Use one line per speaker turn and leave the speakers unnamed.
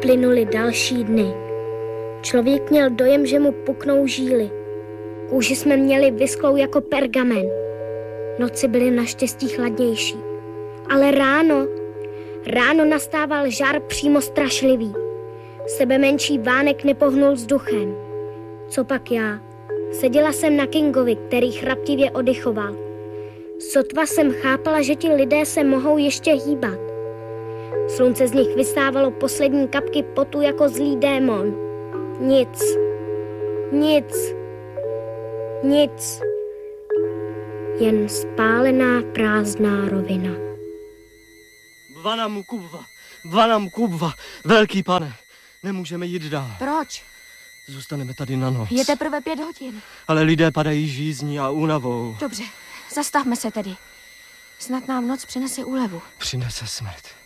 Plynuly další dny. Člověk měl dojem, že mu puknou žíly. Kůži jsme měli vysklou jako pergamen. Noci byly naštěstí chladnější. Ale ráno nastával žar přímo strašlivý. Sebemenší Vánek nepohnul vzduchem. Co pak já? Seděla jsem na Kingovi, který chraptivě oddychoval. Sotva jsem chápala, že ti lidé se mohou ještě hýbat. Slunce z nich vystávalo poslední kapky potu jako zlý démon. Nic. Jen spálená prázdná rovina.
Vanam Kubva, velký pane, nemůžeme jít dál.
Proč?
Zůstaneme tady na noc.
Je teprve 5 hodin.
Ale lidé padají žízní a únavou.
Dobře, zastavme se tedy. Snad nám noc přinese úlevu.
Přinese smrt.